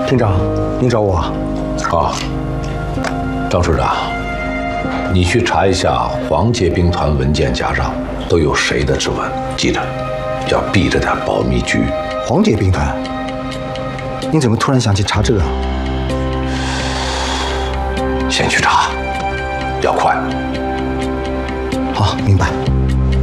厅长，您找我？ 啊，张处长，你去查一下黄界兵团文件夹上都有谁的指纹，记着要避着点保密局。 黄界兵团？您怎么突然想起查这个？ 先去查，要快。 好，明白。